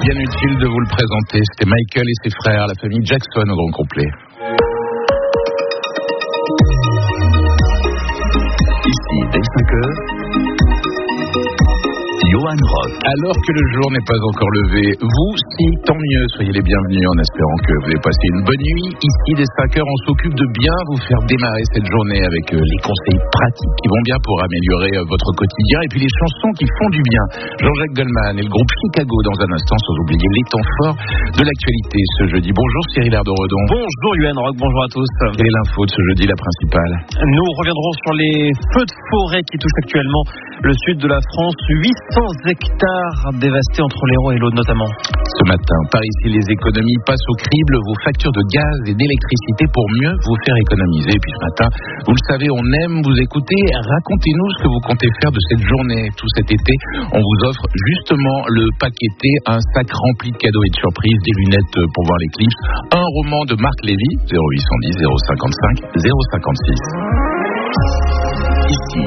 Bien utile de vous le présenter. C'était Michael et ses frères, la famille Jackson au grand complet. Ici, dès 5h, Johan Rock. Alors que le jour n'est pas encore levé, vous, si, tant mieux, soyez les bienvenus en espérant que vous avez passé une bonne nuit. Ici, dès 5h, on s'occupe de bien vous faire démarrer cette journée avec les conseils pratiques qui vont bien pour améliorer votre quotidien et puis les chansons qui font du bien. Jean-Jacques Goldman et le groupe Chicago dans un instant, sans oublier les temps forts de l'actualité ce jeudi. Bonjour Cyril Ardon-Redon. Bonjour Johan Rock, bonjour à tous. Quelle est l'info de ce jeudi, la principale? Nous reviendrons sur les feux de forêt qui touchent actuellement le sud de la France. 800 hectares dévastés entre l'Hérault et l'Aude notamment. Ce matin, par ici, les économies passent au crible vos factures de gaz et d'électricité pour mieux vous faire économiser. Et puis ce matin, vous le savez, on aime vous écouter. Racontez-nous ce que vous comptez faire de cette journée. Tout cet été, on vous offre justement le paqueté, un sac rempli de cadeaux et de surprises, des lunettes pour voir l'éclipse, un roman de Marc Lévy, 0810 055 056. Ici,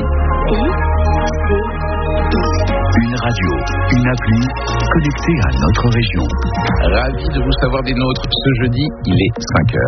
une radio, une appli connectée à notre région. Ravi de vous savoir des nôtres. Ce jeudi, il est 5h.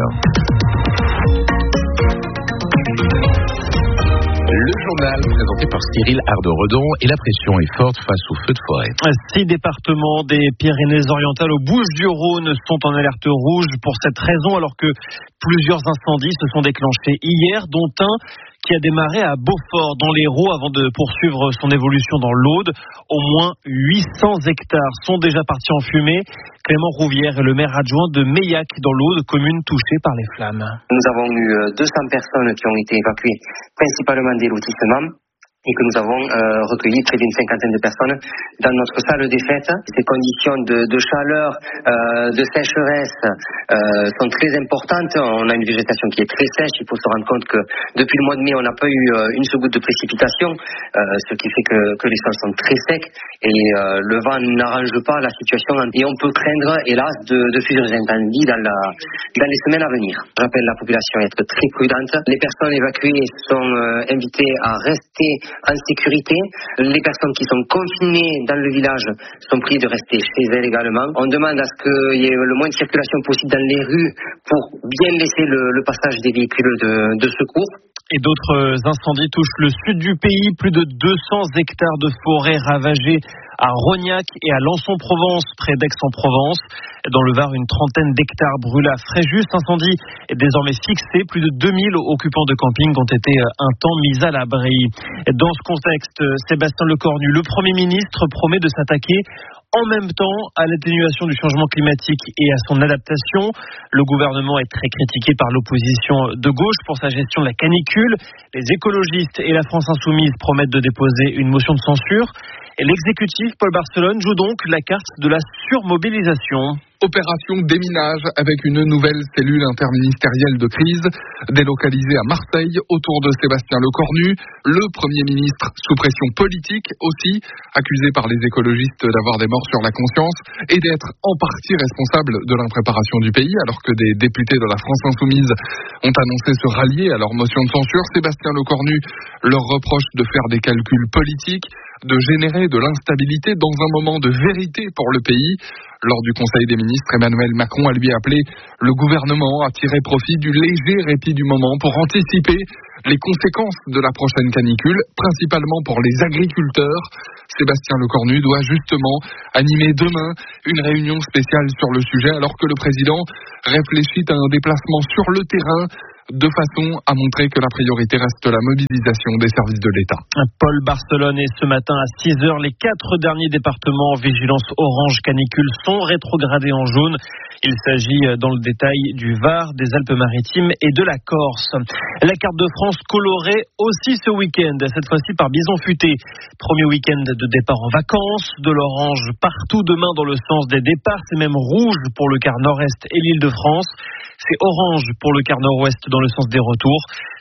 Le journal présenté par Cyril Ardon-Redon et la pression est forte face aux feux de forêt. 6 départements des Pyrénées-Orientales aux Bouches-du-Rhône sont en alerte rouge pour cette raison, alors que plusieurs incendies se sont déclenchés hier, dont un qui a démarré à Beaufort dans l'Hérault avant de poursuivre son évolution dans l'Aude. Au moins 800 hectares sont déjà partis en fumée. Clément Rouvière est le maire adjoint de Meillac dans l'Aude, commune touchée par les flammes. Nous avons eu 200 personnes qui ont été évacuées, principalement des lotissements, et que nous avons recueilli près d'une cinquantaine de personnes dans notre salle des fêtes. Ces conditions de chaleur, de sécheresse sont très importantes. On a une végétation qui est très sèche. Il faut se rendre compte que depuis le mois de mai, on n'a pas eu une seule goutte de précipitation, ce qui fait que les sols sont très secs et le vent n'arrange pas la situation. Et on peut craindre, hélas, de futurs incendies dans les semaines à venir. J'appelle la population à être très prudente. Les personnes évacuées sont invitées à rester en sécurité. Les personnes qui sont confinées dans le village sont priées de rester chez elles également. On demande à ce qu'il y ait le moins de circulation possible dans les rues pour bien laisser le passage des véhicules de secours. Et d'autres incendies touchent le sud du pays. Plus de 200 hectares de forêt ravagés à Rognac et à Lançon-Provence, près d'Aix-en-Provence. Dans le Var, une trentaine d'hectares brûlés à Fréjus. L'incendie est désormais fixé. Plus de 2000 occupants de camping ont été un temps mis à l'abri. Dans ce contexte, Sébastien Lecornu, le Premier ministre, promet de s'attaquer en même temps à l'atténuation du changement climatique et à son adaptation. Le gouvernement est très critiqué par l'opposition de gauche pour sa gestion de la canicule. Les écologistes et la France insoumise promettent de déposer une motion de censure. Et l'exécutif, Paul Barcelone, joue donc la carte de la surmobilisation. Opération déminage avec une nouvelle cellule interministérielle de crise délocalisée à Marseille autour de Sébastien Lecornu, le Premier ministre sous pression politique aussi, accusé par les écologistes d'avoir des morts sur la conscience et d'être en partie responsable de l'impréparation du pays, alors que des députés de la France insoumise ont annoncé se rallier à leur motion de censure. Sébastien Lecornu leur reproche de faire des calculs politiques, de générer de l'instabilité dans un moment de vérité pour le pays. Lors du Conseil des ministres, Emmanuel Macron a lui appelé le gouvernement à tirer profit du léger répit du moment pour anticiper les conséquences de la prochaine canicule, principalement pour les agriculteurs. Sébastien Lecornu doit justement animer demain une réunion spéciale sur le sujet, alors que le président réfléchit à un déplacement sur le terrain de façon à montrer que la priorité reste la mobilisation des services de l'État. Paul Barcelone, et ce matin à 6h, les 4 derniers départements en vigilance orange canicule sont rétrogradés en jaune. Il s'agit dans le détail du Var, des Alpes-Maritimes et de la Corse. La carte de France colorée aussi ce week-end, cette fois-ci par Bison Futé. Premier week-end de départ en vacances, de l'orange partout demain dans le sens des départs, c'est même rouge pour le quart nord-est et l'Île-de-France. C'est orange pour le quart nord-ouest dans le sens des retours.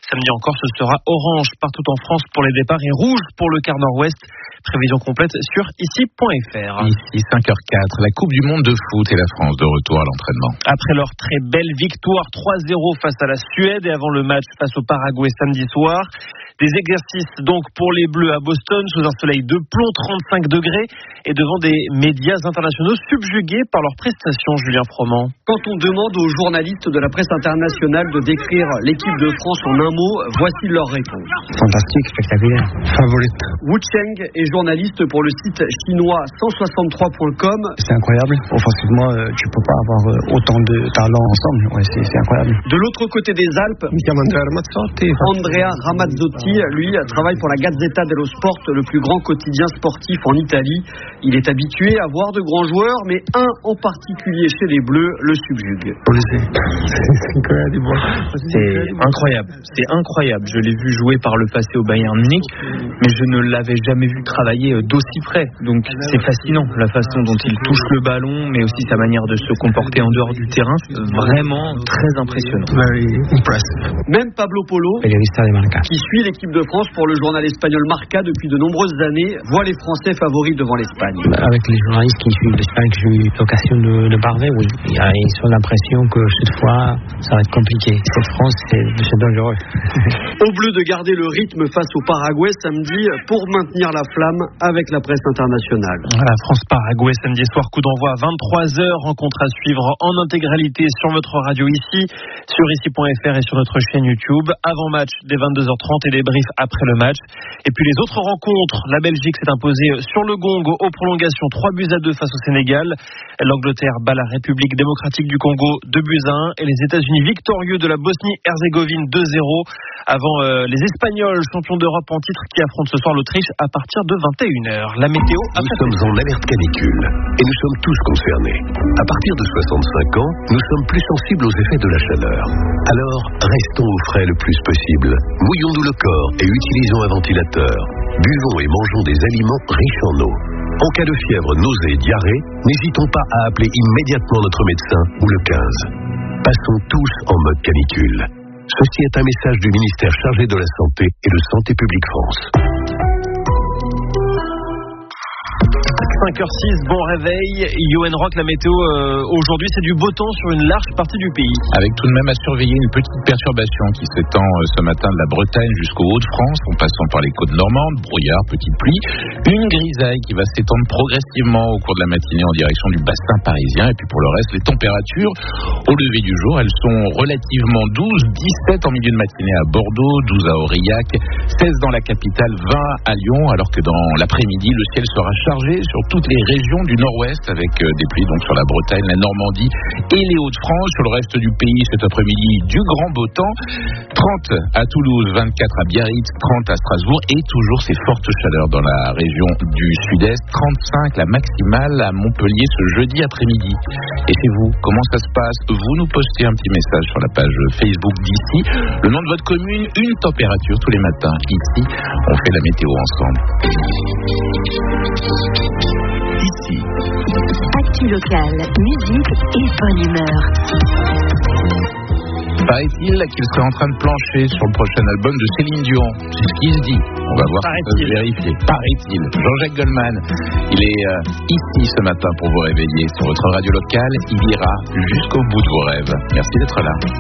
Samedi encore, ce sera orange partout en France pour les départs et rouge pour le quart nord-ouest. Prévision complète sur ici.fr. Ici 5h04, la Coupe du Monde de foot et la France de retour à l'entraînement. Après leur très belle victoire 3-0 face à la Suède et avant le match face au Paraguay samedi soir, des exercices donc pour les Bleus à Boston sous un soleil de plomb, 35 degrés et devant des médias internationaux subjugués par leurs prestations. Julien Froment. Quand on demande aux journalistes de la presse internationale de décrire l'équipe de France en un mot, voici leur réponse. Fantastique, spectaculaire, favorite. Wu Cheng est journaliste pour le site chinois 163.com. C'est incroyable. Offensivement, tu peux pas avoir autant de talent ensemble. Ouais, c'est incroyable. De l'autre côté des Alpes, Andrea Ramazzotti, lui, travaille pour la Gazzetta dello Sport, le plus grand quotidien sportif en Italie. Il est habitué à voir de grands joueurs, mais un en particulier chez les Bleus le subjugue. C'est incroyable. C'est incroyable. Je l'ai vu jouer par le passé au Bayern Munich, mais je ne l'avais jamais vu travailler d'aussi près. Donc c'est fascinant, la façon dont il touche le ballon, mais aussi sa manière de se comporter en dehors du terrain. Vraiment très impressionnant. Même Pablo Polo, qui suit l'équipe de France pour le journal espagnol Marca depuis de nombreuses années, voit les Français favoris devant l'Espagne. Avec les journalistes qui suivent l'Espagne, j'ai eu l'occasion de parler, oui. Ils ont l'impression que cette fois, ça va être compliqué. Cette France, c'est dangereux. Aux Bleus de garder le rythme face au Paraguay samedi pour maintenir la flamme avec la presse internationale. Voilà, France-Paraguay samedi soir, coup d'envoi à 23h, rencontre à suivre en intégralité sur votre radio ici, sur ici.fr et sur notre chaîne YouTube. Avant match dès 22h30 et des briefs après le match. Et puis les autres rencontres, la Belgique s'est imposée sur le gong aux prolongations 3-2 face au Sénégal. L'Angleterre bat la République démocratique du Congo 2-1 et les États-Unis victorieux de la Bosnie-Herzégovine 2-0 avant les Espagnols champions d'Europe en titre qui affrontent ce soir l'Autriche à partir de 21h. La météo. Nous sommes en alerte canicule et nous sommes tous concernés. À partir de 65 ans, nous sommes plus sensibles aux effets de la chaleur. Alors, restons au frais le plus possible. Mouillons-nous le corps et utilisons un ventilateur. Buvons et mangeons des aliments riches en eau. En cas de fièvre, nausée, diarrhée, n'hésitons pas à appeler immédiatement notre médecin ou le 15. Passons tous en mode canicule. Ceci est un message du ministère chargé de la Santé et de Santé publique France. 5h06, bon réveil. Yoann Rock, la météo aujourd'hui, c'est du beau temps sur une large partie du pays. Avec tout de même à surveiller une petite perturbation qui s'étend ce matin de la Bretagne jusqu'au Hauts-de-France, en passant par les côtes normandes, brouillard, petite pluie. Une grisaille qui va s'étendre progressivement au cours de la matinée en direction du bassin parisien. Et puis pour le reste, les températures au lever du jour, elles sont relativement douces. 17 en milieu de matinée à Bordeaux, 12 à Aurillac, 16 dans la capitale, 20 à Lyon, alors que dans l'après-midi, le ciel sera chargé sur toutes les régions du nord-ouest avec des pluies donc sur la Bretagne, la Normandie et les Hauts-de-France. Sur le reste du pays cet après-midi, du grand beau temps. 30 à Toulouse, 24 à Biarritz, 30 à Strasbourg et toujours ces fortes chaleurs dans la région du sud-est. 35 la maximale à Montpellier ce jeudi après-midi. Et chez vous, comment ça se passe? Vous nous postez un petit message sur la page Facebook d'ici. Le nom de votre commune, une température tous les matins. Ici, on fait la météo ensemble. Ici. Actu locale, musique et bonne humeur. Paraît-il qu'il serait en train de plancher sur le prochain album de Céline Dion. C'est ce qui se dit. On va voir si ça se vérifie. Paraît-il. Jean-Jacques Goldman, il est ici ce matin pour vous réveiller sur votre radio locale. Il ira jusqu'au bout de vos rêves. Merci d'être là.